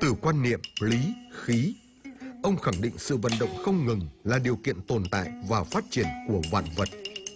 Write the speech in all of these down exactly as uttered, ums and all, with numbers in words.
Từ quan niệm lý, khí, ông khẳng định sự vận động không ngừng là điều kiện tồn tại và phát triển của vạn vật.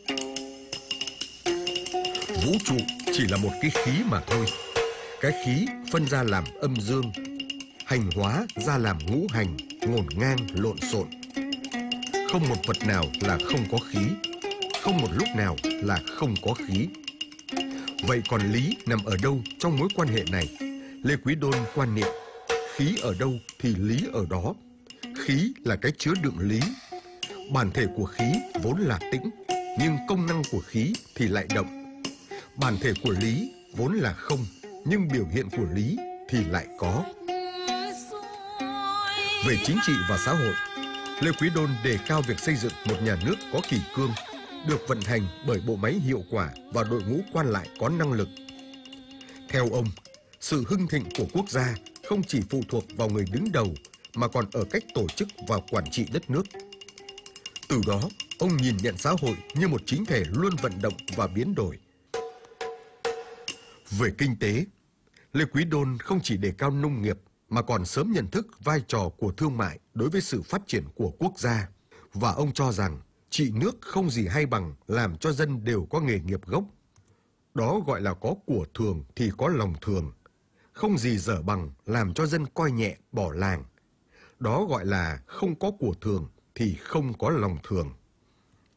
Vũ trụ chỉ là một cái khí mà thôi. Cái khí phân ra làm âm dương, hành hóa ra làm ngũ hành, ngổn ngang lộn xộn. Không một vật nào là không có khí, không một lúc nào là không có khí. Vậy còn lý nằm ở đâu trong mối quan hệ này? Lê Quý Đôn quan niệm khí ở đâu thì lý ở đó. Khí là cái chứa đựng lý. Bản thể của khí vốn là tĩnh, nhưng công năng của khí thì lại động. Bản thể của lý vốn là không, nhưng biểu hiện của lý thì lại có. Về chính trị và xã hội, Lê Quý Đôn đề cao việc xây dựng một nhà nước có kỷ cương, được vận hành bởi bộ máy hiệu quả và đội ngũ quan lại có năng lực. Theo ông, sự hưng thịnh của quốc gia không chỉ phụ thuộc vào người đứng đầu mà còn ở cách tổ chức và quản trị đất nước. Từ đó, ông nhìn nhận xã hội như một chính thể luôn vận động và biến đổi. Về kinh tế, Lê Quý Đôn không chỉ đề cao nông nghiệp mà còn sớm nhận thức vai trò của thương mại đối với sự phát triển của quốc gia. Và ông cho rằng trị nước không gì hay bằng làm cho dân đều có nghề nghiệp gốc. Đó gọi là có của thường thì có lòng thường. Không gì dở bằng làm cho dân coi nhẹ bỏ làng. Đó gọi là không có của thường thì không có lòng thường.